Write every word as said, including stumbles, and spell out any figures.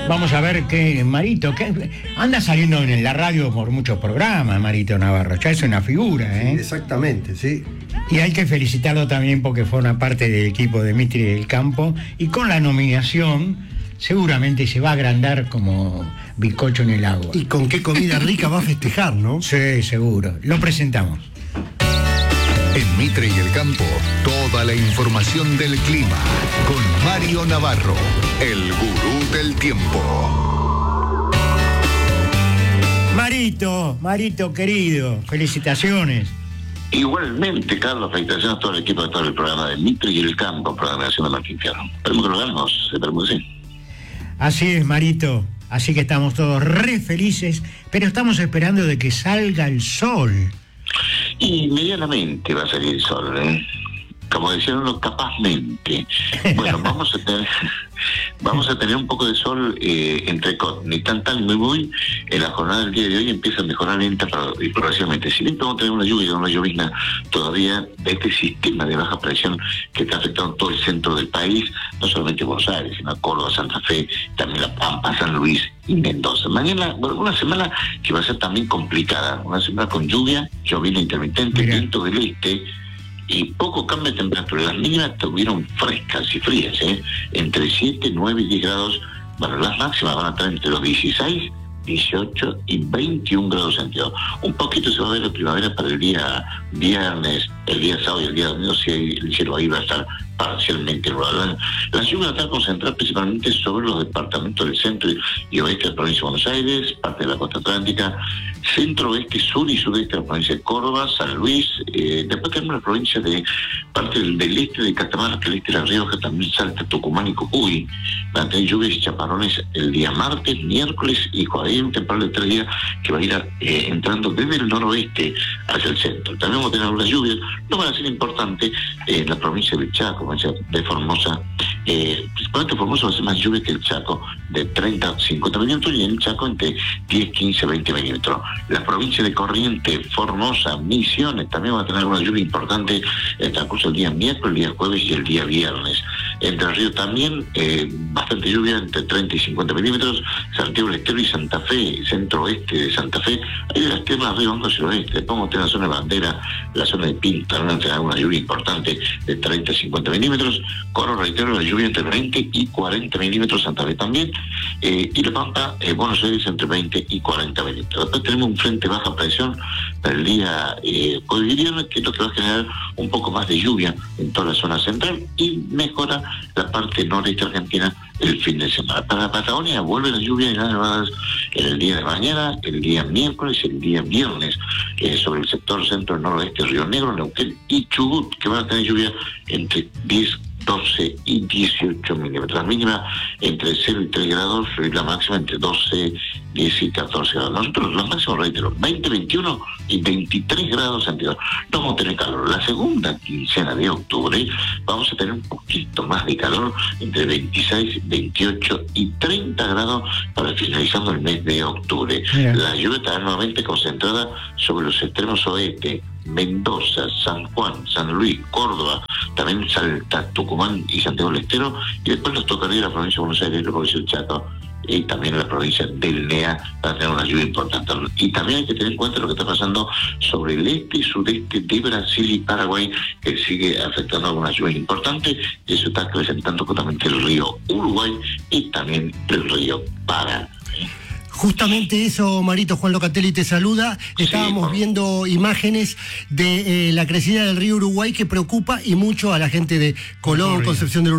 Vamos a ver qué, Marito, que anda saliendo en la radio por muchos programas, Marito Navarro, ya es una figura, ¿eh? Sí, exactamente, sí. Y hay que felicitarlo también porque forma parte del equipo de Mitri del Campo, y con la nominación seguramente se va a agrandar como bizcocho en el agua. Y con qué comida rica va a festejar, ¿no? Sí, seguro. Lo presentamos. En Mitre y el Campo, toda la información del clima con Mario Navarro, el gurú del tiempo. Marito, Marito querido, felicitaciones. Igualmente, Carlos, felicitaciones a todo el equipo de todo el programa de Mitre y el Campo, programación de Martín Fierro. Esperemos que lo ganemos, esperemos que sí. Así es, Marito. Así que estamos todos re felices, pero estamos esperando de que salga el sol. Y medianamente va a salir el sol, ¿eh? Como decían uno, capazmente. Bueno, vamos a tener vamos a tener un poco de sol eh, entre ni tan tan muy muy. En la jornada del día de hoy empieza a mejorar lenta y progresivamente. Si bien vamos a tener una lluvia, una llovizna todavía de este sistema de baja presión que está afectando todo el centro del país, no solamente Buenos Aires, sino Córdoba, Santa Fe, también La Pampa, San Luis y Mendoza. Mañana, bueno, una semana que va a ser también complicada, una semana con lluvia, llovizna intermitente, viento del este y poco cambio de temperatura. Las mínimas estuvieron frescas y frías, ¿eh? Entre siete, nueve y diez grados. Bueno, las máximas van a estar entre los dieciséis, dieciocho y veintiún grados centígrados. Un poquito se va a ver la primavera para el día viernes, el día sábado y el día domingo, si el cielo ahí va a estar parcialmente nublado. La lluvia está concentrada principalmente sobre los departamentos del centro y oeste de la provincia de Buenos Aires, parte de la costa atlántica, centro, oeste, sur y sudeste de la provincia de Córdoba, San Luis, eh, después tenemos la provincia de parte del, del este de Catamarca, el este de La Rioja, también Salta, Tucumán y Jujuy. Van a tener lluvias y chaparrones el día martes, miércoles y jueves. Hay un temporal de tres días que va a ir eh, entrando desde el noroeste hacia el centro. También vamos a tener algunas lluvias, no van a ser importantes eh, en la provincia de Chaco, de Formosa, eh, principalmente Formosa va a ser más lluvia que el Chaco, de treinta a cincuenta milímetros, y en el Chaco entre diez, quince, veinte milímetros. La provincia de Corrientes, Formosa, Misiones también va a tener alguna lluvia importante en el transcurso del día miércoles, el día jueves y el día viernes. Entre Río también eh, bastante lluvia, entre treinta y cincuenta milímetros. Santiago del Estero y Santa Fe, centro-oeste de Santa Fe, ahí de las tierras Río Hondo hacia el oeste. Después vamos a tener la zona de Bandera, la zona de Pinta, van a tener alguna lluvia importante de treinta a cincuenta milímetros. Coro, reitero, la lluvia entre veinte y cuarenta milímetros, Santa Fe también, eh, y La Pampa, eh, Buenos Aires entre veinte y cuarenta milímetros. Después tenemos un frente baja presión para el día eh, jueves y viernes, que es lo que va a generar un poco más de lluvia en toda la zona central y mejora la parte noreste argentina el fin de semana. Para la Patagonia vuelve la lluvia y las nevadas en el día de mañana, el día miércoles y el día viernes, eh, sobre el sector centro noroeste, Río Negro, Neuquén y Chubut, que van a tener lluvia entre diez, doce y dieciocho milímetros. La mínima entre cero y tres grados y la máxima entre doce, diez y catorce grados. Nosotros la máxima, reitero, veinte, veintiuno y veintitrés grados centígrados. No vamos a tener calor. La segunda quincena de octubre vamos a tener un poquito más de calor, entre veintiséis, veintiocho y treinta grados para finalizando el mes de octubre. Mira. La lluvia estará nuevamente concentrada sobre los extremos oeste, Mendoza, San Juan, San Luis, Córdoba, también Salta, Tucumán y Santiago del Estero, y después nos tocaría la provincia de Buenos Aires, la provincia del Chaco y también la provincia del N E A para tener una lluvia importante. Y también hay que tener en cuenta lo que está pasando sobre el este y sudeste de Brasil y Paraguay, que sigue afectando algunas lluvias importantes, y eso está acrecentando justamente el río Uruguay y también el río Paraná. Justamente eso, Marito, Juan Locatelli te saluda. Estábamos sí, viendo imágenes de eh, la crecida del río Uruguay que preocupa y mucho a la gente de Colón, Concepción del Uruguay.